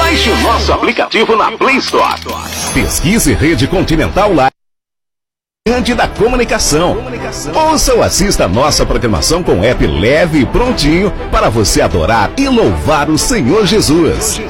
Baixe o nosso aplicativo na Play Store. Pesquise Rede Continental Live da Comunicação. Ouça ou assista a nossa programação com app leve e prontinho para você adorar e louvar o Senhor Jesus.